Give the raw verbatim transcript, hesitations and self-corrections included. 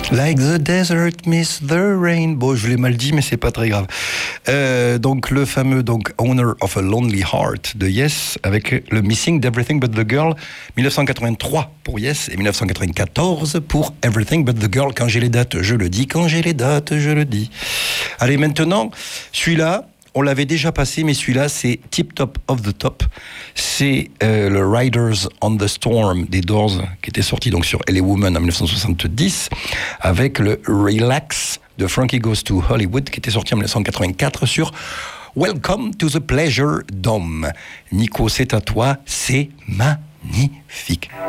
Like the desert miss the rainbow. Je l'ai mal dit, mais c'est pas très grave. Euh, donc le fameux donc Owner of a Lonely Heart de Yes avec le Missing d'Everything But the Girl, dix-neuf cent quatre-vingt-trois pour Yes et dix-neuf cent quatre-vingt-quatorze pour Everything But the Girl. Quand j'ai les dates, je le dis. Quand j'ai les dates, je le dis. Allez, maintenant, celui-là, on l'avait déjà passé, mais celui-là, c'est Tip Top of the Top. C'est euh, le Riders on the Storm des Doors, qui était sorti donc sur L A Woman en dix-neuf cent soixante-dix, avec le Relax de Frankie Goes to Hollywood, qui était sorti en dix-neuf cent quatre-vingt-quatre sur Welcome to the Pleasure Dome. Nico, c'est à toi, c'est magnifique.